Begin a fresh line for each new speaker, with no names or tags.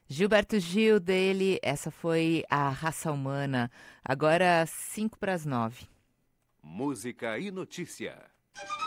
Gilberto Gil dele, essa foi A Raça Humana. Agora 8:55.
Música e notícia.